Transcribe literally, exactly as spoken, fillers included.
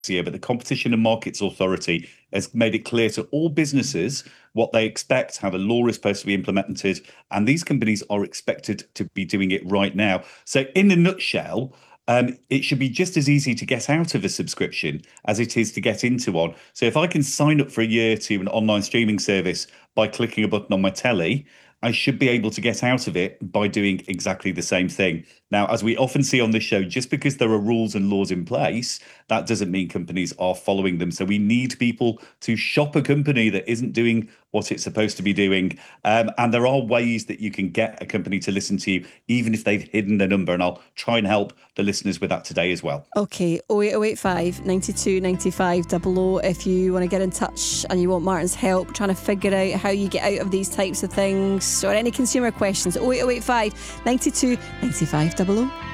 year, but the Competition and Markets Authority has made it clear to all businesses what they expect, how the law is supposed to be implemented, and these companies are expected to be doing it right now. So, in a nutshell, um, it should be just as easy to get out of a subscription as it is to get into one. So, if I can sign up for a year to an online streaming service by clicking a button on my telly, I should be able to get out of it by doing exactly the same thing. Now, as we often see on this show, just because there are rules and laws in place, that doesn't mean companies are following them. So we need people to shop a company that isn't doing what it's supposed to be doing. Um, and there are ways that you can get a company to listen to you, even if they've hidden the number. And I'll try and help the listeners with that today as well. Okay, oh eight oh eight five, nine two, nine five, double oh if you want to get in touch and you want Martin's help trying to figure out how you get out of these types of things, or any consumer questions. oh eight oh eight five, nine two, nine five, double oh.